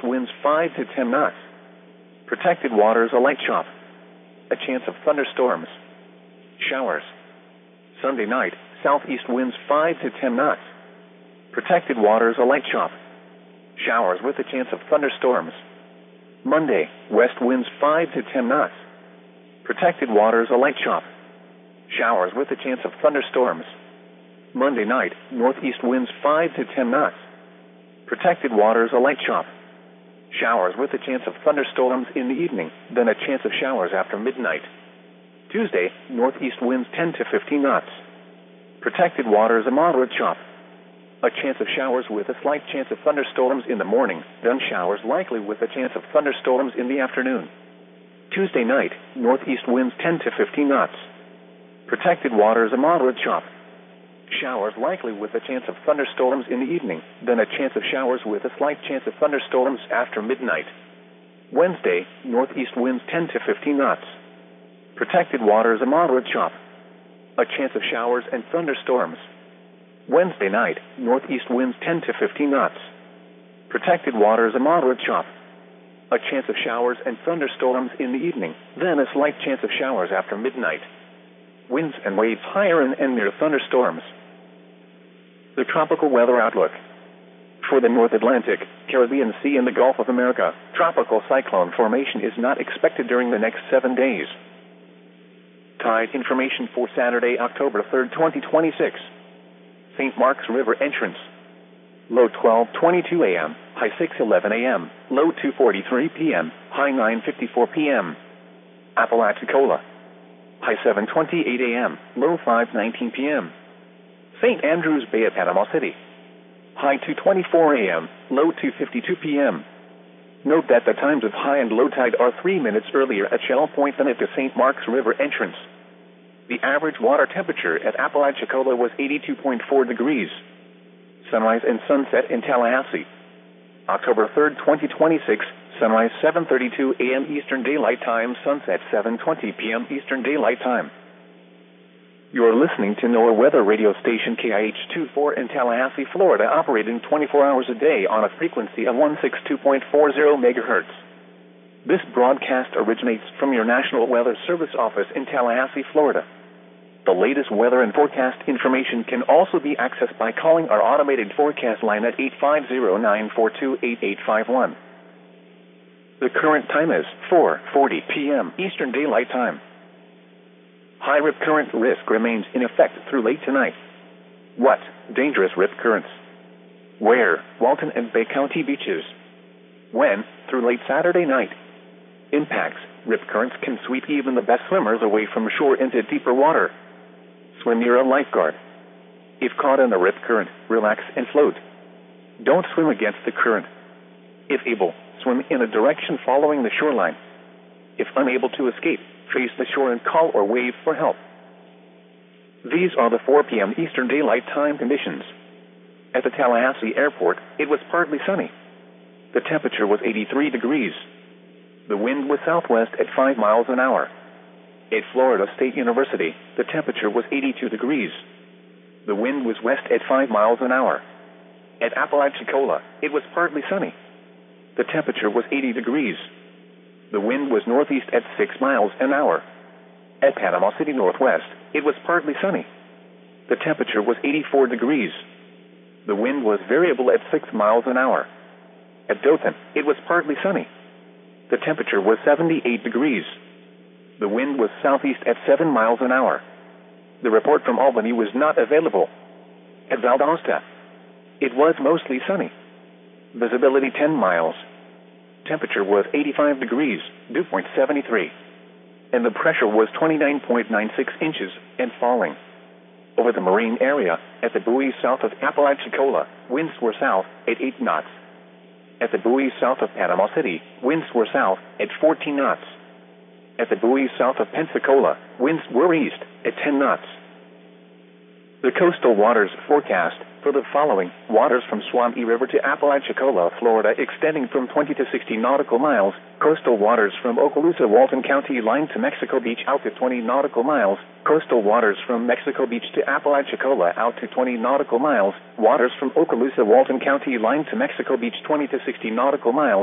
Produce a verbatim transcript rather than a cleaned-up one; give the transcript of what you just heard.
winds five to ten knots. Protected waters a light chop. A chance of thunderstorms. Showers. Sunday night, southeast winds five to ten knots. Protected waters a light chop. Showers with a chance of thunderstorms. Monday, west winds five to ten knots. Protected waters a light chop. Showers with a chance of thunderstorms. Monday night, northeast winds five to ten knots. Protected waters a light chop. Showers with a chance of thunderstorms in the evening, then a chance of showers after midnight. Tuesday, northeast winds ten to fifteen knots. Protected waters a moderate chop. A chance of showers with a slight chance of thunderstorms in the morning, then showers likely with a chance of thunderstorms in the afternoon. Tuesday night, northeast winds ten to fifteen knots. Protected waters a moderate chop. Showers likely with a chance of thunderstorms in the evening, then a chance of showers with a slight chance of thunderstorms after midnight. Wednesday, northeast winds ten to fifteen knots. Protected waters a moderate chop. A chance of showers and thunderstorms. Wednesday night, northeast winds ten to fifteen knots. Protected waters a moderate chop. A chance of showers and thunderstorms in the evening, then a slight chance of showers after midnight. Winds and waves higher and, and near thunderstorms. The tropical weather outlook. For the North Atlantic, Caribbean Sea and the Gulf of America, tropical cyclone formation is not expected during the next seven days. Tide information for Saturday, October third, twenty twenty-six. Saint Mark's River entrance. Low twelve twenty-two a m, high six eleven a m, low two forty-three p m, high nine fifty-four p m. Apalachicola. High seven twenty-eight a m, low five nineteen p m. Saint Andrews Bay at Panama City. High two twenty-four a m, low two fifty-two p m. Note that the times of high and low tide are three minutes earlier at Shell Point than at the Saint Mark's River entrance. The average water temperature at Apalachicola was eighty-two point four degrees. Sunrise and sunset in Tallahassee. October third, twenty twenty-six, sunrise seven thirty-two a m Eastern Daylight Time, sunset seven twenty p m Eastern Daylight Time. You're listening to NOAA Weather Radio Station K I H twenty-four in Tallahassee, Florida, operating twenty-four hours a day on a frequency of one sixty-two point four zero megahertz. This broadcast originates from your National Weather Service office in Tallahassee, Florida. The latest weather and forecast information can also be accessed by calling our automated forecast line at eight five zero, nine four two, eight eight five one. The current time is four forty p m Eastern Daylight Time. High rip current risk remains in effect through late tonight. What? Dangerous rip currents. Where? Walton and Bay County beaches. When? Through late Saturday night. Impacts. Rip currents can sweep even the best swimmers away from shore into deeper water. Swim near a lifeguard. If caught in a rip current, relax and float. Don't swim against the current. If able, swim in a direction following the shoreline. If unable to escape, face the shore and call or wave for help. These are the four p m Eastern Daylight Time conditions. At the Tallahassee Airport, it was partly sunny. The temperature was eighty-three degrees. The wind was southwest at five miles an hour. At Florida State University, the temperature was eighty-two degrees. The wind was west at five miles an hour. At Apalachicola, it was partly sunny. The temperature was eighty degrees. The wind was northeast at six miles an hour. At Panama City Northwest, it was partly sunny. The temperature was eighty-four degrees. The wind was variable at six miles an hour. At Dothan, it was partly sunny. The temperature was seventy-eight degrees. The wind was southeast at seven miles an hour. The report from Albany was not available. At Valdosta, it was mostly sunny. Visibility ten miles. Temperature was eighty-five degrees, dew point seventy-three. And the pressure was twenty-nine point nine six inches and falling. Over the marine area, at the buoys south of Apalachicola, winds were south at eight knots. At the buoys south of Panama City, winds were south at fourteen knots. At the buoys south of Pensacola, winds were east at ten knots. The coastal waters forecast for the following: waters from Swampy River to Apalachicola, Florida, extending from twenty to sixty nautical miles. Coastal waters from Okaloosa, Walton County line to Mexico Beach out to twenty nautical miles. Coastal waters from Mexico Beach to Apalachicola out to twenty nautical miles. Waters from Okaloosa, Walton County line to Mexico Beach twenty to sixty nautical miles.